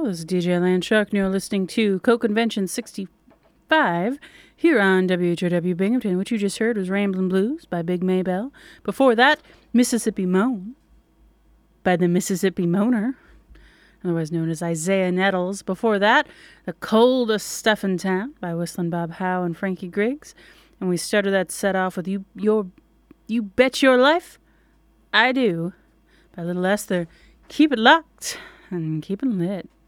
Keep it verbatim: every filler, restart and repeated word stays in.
This is D J Landshark, and you're listening to Co-Convention sixty-five here on W H O W Binghamton. What you just heard was Ramblin' Blues by Big Maybell. Before that, Mississippi Moan by the Mississippi Moaner, otherwise known as Isaiah Nettles. Before that, The Coldest Stuff in Town by Whistlin' Bob Howe and Frankie Griggs. And we started that set off with You Your You Bet Your Life, I Do by Little Esther. Keep it locked and keep it lit.